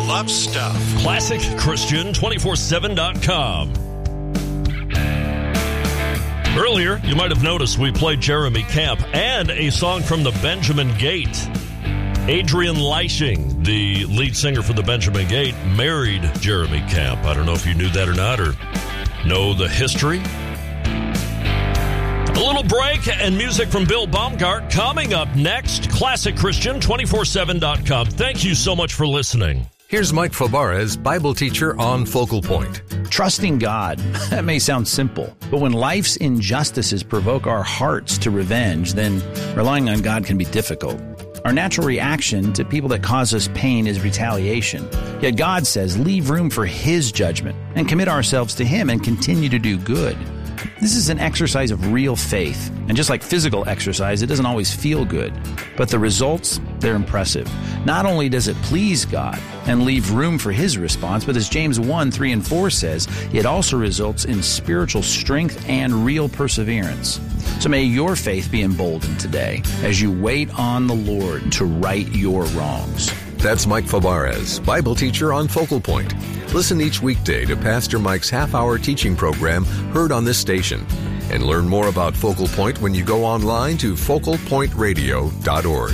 love stuff. ClassicChristian247.com. Earlier, you might have noticed we played Jeremy Camp and a song from the Benjamin Gate. Adrian Leishing, the lead singer for the Benjamin Gate, married Jeremy Camp. I don't know if you knew that or not, or know the history. A little break and music from Bill Baumgart coming up next. ClassicChristian247.com. Thank you so much for listening. Here's Mike Fabarez, Bible teacher on Focal Point. Trusting God, that may sound simple, but when life's injustices provoke our hearts to revenge, then relying on God can be difficult. Our natural reaction to people that cause us pain is retaliation. Yet God says, leave room for His judgment and commit ourselves to Him and continue to do good. This is an exercise of real faith. And just like physical exercise, it doesn't always feel good. But the results, they're impressive. Not only does it please God and leave room for His response, but as James 1:3-4 says, it also results in spiritual strength and real perseverance. So may your faith be emboldened today as you wait on the Lord to right your wrongs. That's Mike Fabarez, Bible teacher on Focal Point. Listen each weekday to Pastor Mike's half-hour teaching program heard on this station. And learn more about Focal Point when you go online to focalpointradio.org.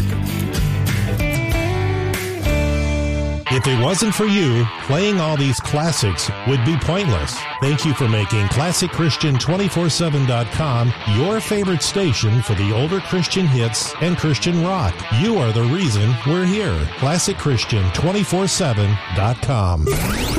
If it wasn't for you, playing all these classics would be pointless. Thank you for making ClassicChristian247.com your favorite station for the older Christian hits and Christian rock. You are the reason we're here. ClassicChristian247.com.